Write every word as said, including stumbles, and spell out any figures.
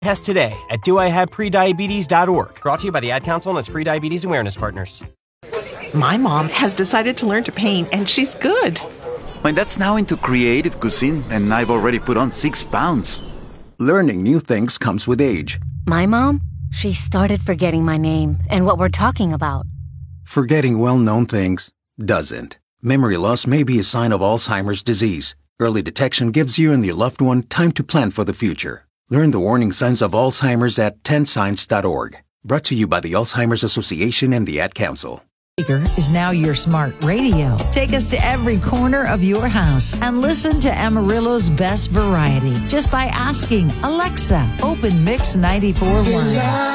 Test today at do I have prediabetes dot org. Brought to you by the Ad Council and its Prediabetes Awareness Partners. My mom has decided to learn to paint, and she's good. My dad's now into creative cuisine, and I've already put on six pounds. Learning new things comes with age. My mom? She started forgetting my name and what we're talking about. Forgetting well-known things doesn't. Memory loss may be a sign of Alzheimer's disease. Early detection gives you and your loved one time to plan for the future. Learn the warning signs of Alzheimer's at ten signs dot org. Brought to you by the Alzheimer's Association and the Ad Council. Is now your smart radio. Take us to every corner of your house and listen to Amarillo's best variety just by asking Alexa, open Mix ninety-four point one.